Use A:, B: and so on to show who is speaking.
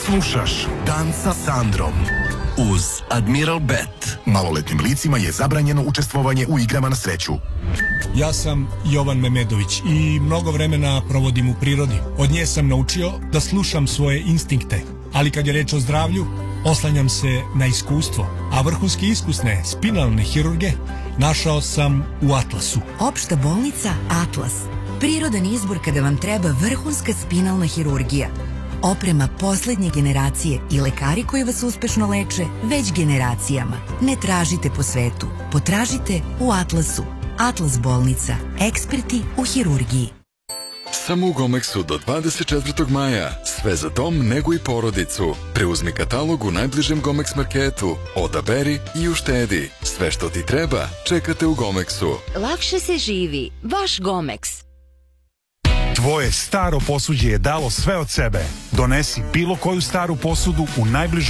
A: Slušaš Dan sa Sandrom uz Admiral Bet. Maloletnim licima je zabranjeno učestvovanje u igrama na sreću.
B: Ja sam Jovan Memedović i mnogo vremena provodim u prirodi. Od nje sam naučio da slušam svoje instinkte, ali kad je reč o zdravlju, oslanjam se na iskustvo, a vrhunski iskusne spinalne hirurge našao sam u Atlasu.
C: Opšta bolnica Atlas. Prirodan izbor kada vam treba vrhunska spinalna hirurgija. Oprema poslednje generacije i lekari koji vas uspešno leče već generacijama. Ne tražite po svetu, potražite u Atlasu. Atlas bolnica. Eksperti u hirurgiji.
D: Samo u Gomexu do 24. maja. Sve za dom, nego i porodicu. Preuzmi katalog u najbližem Gomex marketu. Odaberi i uštedi. Sve što ti treba, čekate u Gomexu.
E: Lakše se živi. Vaš Gomex.
F: Tvoje staro posuđe je dalo sve od sebe. Donesi bilo koju staru posudu u najbližu